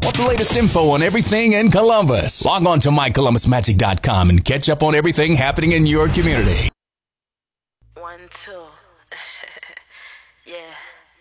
Want the latest info on everything in Columbus? Log on to mycolumbusmagic.com and catch up on everything happening in your community. 1, 2. Yeah.